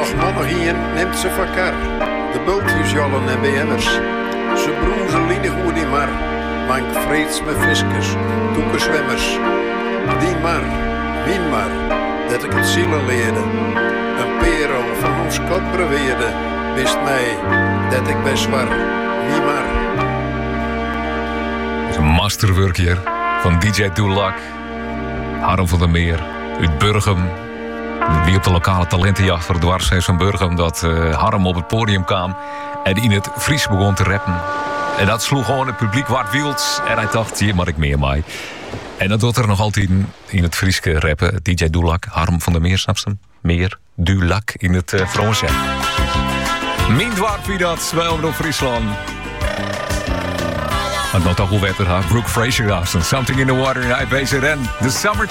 nog hien neemt ze van kar. De bultjes jollen en BM'ers. Ze broezen linig hoe die mar. Mank vreeds met viskes, toekenzwemmers. Die mar, wien mar, dat ik het zielen leerde. Een perel van ons kot beweerde. Wist mij, dat ik best war, wie mar. Het is een masterwork hier van DJ Dulak. Harm van der Meer uit Burgum. Wie op de lokale talentenjacht voor dwars van Burgum. Dat Harm op het podium kwam en in het Fries begon te rappen. En dat sloeg gewoon het publiek wat wild. En hij dacht, hier mag ik meer mee. En dat doet er nog altijd in het Frieske rappen. DJ Dulak, Harm van der Meer, snap je hem? Meer Dulak in het Frans. Min dwarp wie dat, wij over Friesland. En dan toch hoe werd het haar Brooke Fraser. Something in the water, hij bezig en de summer.